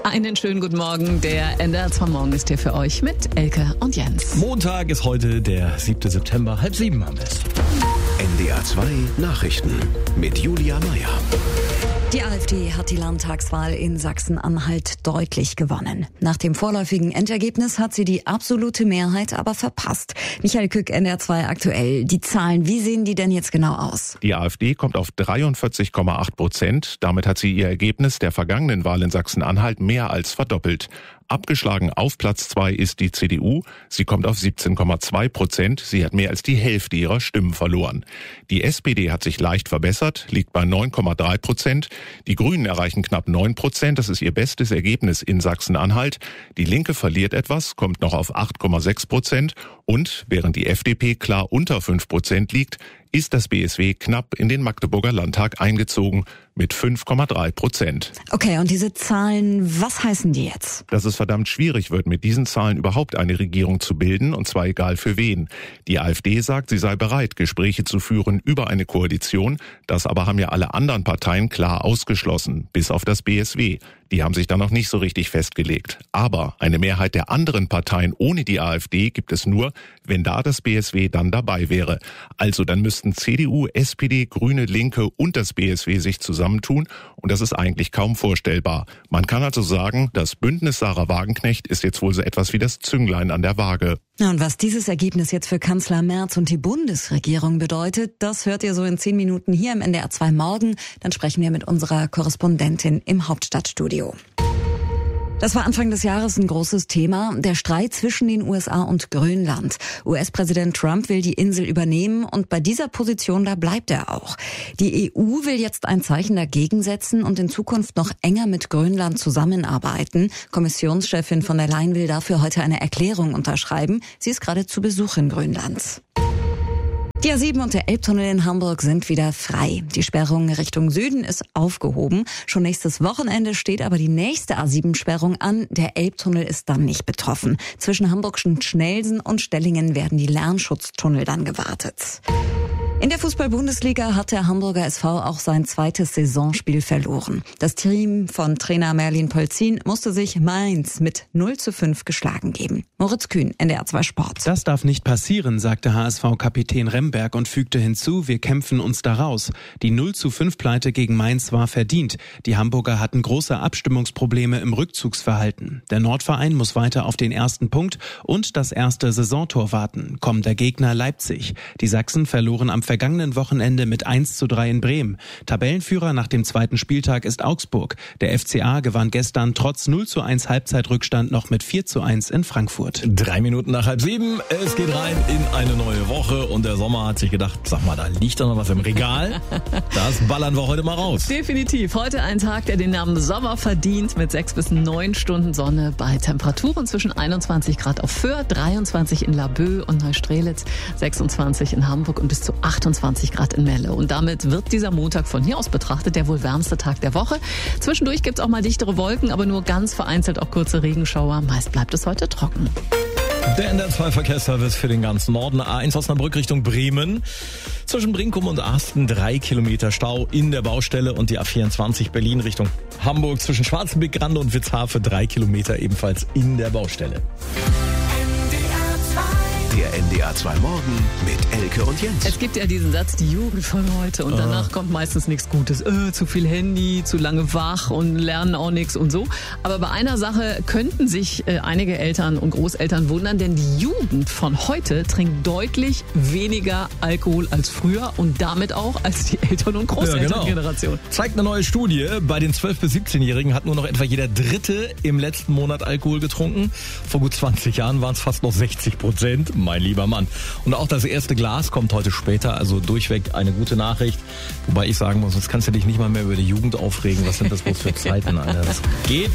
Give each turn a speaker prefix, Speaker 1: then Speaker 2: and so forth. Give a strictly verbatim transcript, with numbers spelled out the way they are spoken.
Speaker 1: Einen schönen guten Morgen. Der N D R zwei Morgen ist hier für euch mit Elke und Jens.
Speaker 2: Montag ist heute der siebte September, halb sieben haben wir es.
Speaker 3: N D R zwei Nachrichten mit Julia Meyer.
Speaker 4: Die AfD hat die Landtagswahl in Sachsen-Anhalt deutlich gewonnen. Nach dem vorläufigen Endergebnis hat sie die absolute Mehrheit aber verpasst. Michael Kück, N D R zwei aktuell. Die Zahlen, wie sehen die denn jetzt genau aus?
Speaker 5: Die AfD kommt auf dreiundvierzig Komma acht Prozent. Damit hat sie ihr Ergebnis der vergangenen Wahl in Sachsen-Anhalt mehr als verdoppelt. Abgeschlagen auf Platz zwei ist die C D U. Sie kommt auf siebzehn Komma zwei Prozent. Sie hat mehr als die Hälfte ihrer Stimmen verloren. Die S P D hat sich leicht verbessert, liegt bei neun Komma drei Prozent. Die Grünen erreichen knapp neun Prozent. Das ist ihr bestes Ergebnis in Sachsen-Anhalt. Die Linke verliert etwas, kommt noch auf acht Komma sechs Prozent. Und während die F D P klar unter fünf Prozent liegt, ist das B S W knapp in den Magdeburger Landtag eingezogen mit fünf Komma drei Prozent.
Speaker 4: Okay, und diese Zahlen, was heißen die jetzt?
Speaker 5: Dass es verdammt schwierig wird, mit diesen Zahlen überhaupt eine Regierung zu bilden, und zwar egal für wen. Die AfD sagt, sie sei bereit, Gespräche zu führen über eine Koalition. Das aber haben ja alle anderen Parteien klar ausgeschlossen, bis auf das B S W. Die haben sich da noch nicht so richtig festgelegt. Aber eine Mehrheit der anderen Parteien ohne die AfD gibt es nur, wenn da das B S W dann dabei wäre. Also dann müssten C D U, S P D, Grüne, Linke und das B S W sich zusammentun. Und das ist eigentlich kaum vorstellbar. Man kann also sagen, das Bündnis Sarah Wagenknecht ist jetzt wohl so etwas wie das Zünglein an der Waage.
Speaker 4: Und was dieses Ergebnis jetzt für Kanzler Merz und die Bundesregierung bedeutet, das hört ihr so in zehn Minuten hier im N D R zwei Morgen. Dann sprechen wir mit unserer Korrespondentin im Hauptstadtstudio. Das war Anfang des Jahres ein großes Thema, der Streit zwischen den U S A und Grönland. U S-Präsident Trump will die Insel übernehmen und bei dieser Position, da bleibt er auch. Die E U will jetzt ein Zeichen dagegen setzen und in Zukunft noch enger mit Grönland zusammenarbeiten. Kommissionschefin von der Leyen will dafür heute eine Erklärung unterschreiben. Sie ist gerade zu Besuch in Grönland. Die A sieben und der Elbtunnel in Hamburg sind wieder frei. Die Sperrung Richtung Süden ist aufgehoben. Schon nächstes Wochenende steht aber die nächste A sieben Sperrung an. Der Elbtunnel ist dann nicht betroffen. Zwischen Hamburgschen Schnelsen und Stellingen werden die Lärmschutztunnel dann gewartet. In der Fußball-Bundesliga hat der Hamburger S V auch sein zweites Saisonspiel verloren. Das Team von Trainer Merlin Polzin musste sich Mainz mit null zu fünf geschlagen geben. Moritz Kühn, N D R zwei Sport.
Speaker 6: Das darf nicht passieren, sagte H S V-Kapitän Remberg und fügte hinzu, wir kämpfen uns da raus. Die null zu fünf Pleite gegen Mainz war verdient. Die Hamburger hatten große Abstimmungsprobleme im Rückzugsverhalten. Der Nordverein muss weiter auf den ersten Punkt und das erste Saisontor warten. Kommender Gegner Leipzig. Die Sachsen verloren am vergangenen Wochenende mit eins zu drei in Bremen. Tabellenführer nach dem zweiten Spieltag ist Augsburg. Der F C A gewann gestern trotz null zu eins Halbzeitrückstand noch mit vier zu eins in Frankfurt.
Speaker 2: Drei Minuten nach halb sieben, es geht rein in eine neue Woche und der Sommer hat sich gedacht, sag mal, da liegt doch noch was im Regal. Das ballern wir heute mal raus.
Speaker 1: Definitiv. Heute ein Tag, der den Namen Sommer verdient, mit sechs bis neun Stunden Sonne bei Temperaturen zwischen einundzwanzig Grad auf Föhr, dreiundzwanzig in Laboe und Neustrelitz, sechsundzwanzig in Hamburg und bis zu achtundzwanzig Grad in Melle. Und damit wird dieser Montag von hier aus betrachtet der wohl wärmste Tag der Woche. Zwischendurch gibt's auch mal dichtere Wolken, aber nur ganz vereinzelt auch kurze Regenschauer. Meist bleibt es heute trocken.
Speaker 2: Der N D R zwei Verkehrsservice für den ganzen Norden. A eins Osnabrück Richtung Bremen. Zwischen Brinkum und Asten drei Kilometer Stau in der Baustelle und die A vierundzwanzig Berlin Richtung Hamburg zwischen Schwarzenbeck, Grande und Witzhafe drei Kilometer ebenfalls in der Baustelle.
Speaker 3: Der N D R zwei Morgen mit Elke und Jens.
Speaker 1: Es gibt ja diesen Satz, die Jugend von heute, und danach kommt meistens nichts Gutes. Äh, zu viel Handy, zu lange wach und lernen auch nichts und so. Aber bei einer Sache könnten sich äh, einige Eltern und Großeltern wundern, denn die Jugend von heute trinkt deutlich weniger Alkohol als früher und damit auch als die Eltern- und Großelterngeneration.
Speaker 2: Ja, genau. Zeigt eine neue Studie, bei den zwölf- bis siebzehnjährigen hat nur noch etwa jeder Dritte im letzten Monat Alkohol getrunken. Vor gut zwanzig Jahren waren es fast noch sechzig Prozent. Mein lieber Mann. Und auch das erste Glas kommt heute später, also durchweg eine gute Nachricht. Wobei ich sagen muss, jetzt kannst du dich nicht mal mehr über die Jugend aufregen. Was sind das bloß für Zeiten, Alter? Das geht